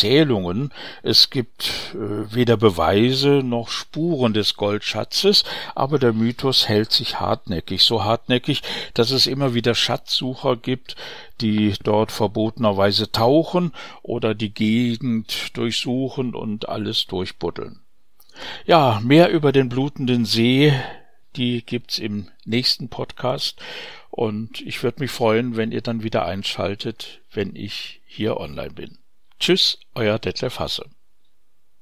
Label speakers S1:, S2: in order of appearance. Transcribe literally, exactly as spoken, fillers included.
S1: Erzählungen. Es gibt äh, weder Beweise noch Spuren des Goldschatzes, aber der Mythos hält sich hartnäckig, so hartnäckig, dass es immer wieder Schatzsucher gibt, die dort verbotenerweise tauchen oder die Gegend durchsuchen und alles durchbuddeln. Ja, mehr über den blutenden See, die gibt's im nächsten Podcast und ich würde mich freuen, wenn ihr dann wieder einschaltet, wenn ich hier online bin. Tschüss, euer Detlef Hasse.